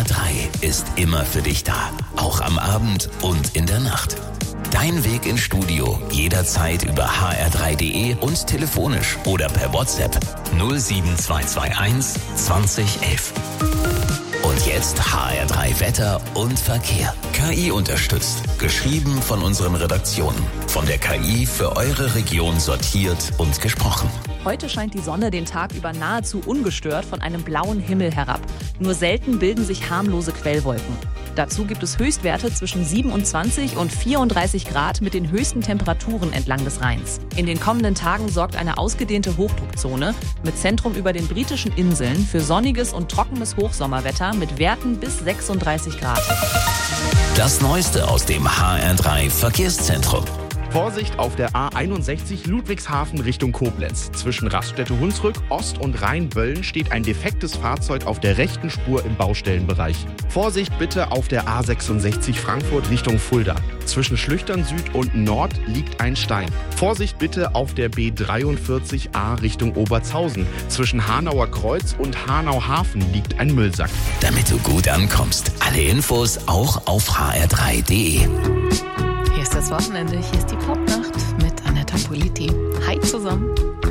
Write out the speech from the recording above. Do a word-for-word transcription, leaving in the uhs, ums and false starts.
drei ist immer für dich da. Auch am Abend und in der Nacht. Dein Weg ins Studio jederzeit über h r drei punkt d e und telefonisch oder per WhatsApp null sieben zwei zwei eins zwanzig elf. Und jetzt H R drei Wetter und Verkehr. K I unterstützt. Geschrieben von unseren Redaktionen. Von der K I für eure Region sortiert und gesprochen. Heute scheint die Sonne den Tag über nahezu ungestört von einem blauen Himmel herab. Nur selten bilden sich harmlose Quellwolken. Dazu gibt es Höchstwerte zwischen siebenundzwanzig und vierunddreißig Grad mit den höchsten Temperaturen entlang des Rheins. In den kommenden Tagen sorgt eine ausgedehnte Hochdruckzone mit Zentrum über den britischen Inseln für sonniges und trockenes Hochsommerwetter mit Werten bis sechsunddreißig Grad. Das Neueste aus dem H R drei Verkehrszentrum. Vorsicht auf der A einundsechzig Ludwigshafen Richtung Koblenz. Zwischen Raststätte Hunsrück, Ost- und Rheinböllen steht ein defektes Fahrzeug auf der rechten Spur im Baustellenbereich. Vorsicht bitte auf der A sechsundsechzig Frankfurt Richtung Fulda. Zwischen Schlüchtern Süd und Nord liegt ein Stein. Vorsicht bitte auf der B dreiundvierzig A Richtung Obertshausen. Zwischen Hanauer Kreuz und Hanau-Hafen liegt ein Müllsack. Damit du gut ankommst. Alle Infos auch auf h r drei punkt d e. Hier ist das Wochenende, hier ist die Popnacht mit Anetta Politi. Hi zusammen.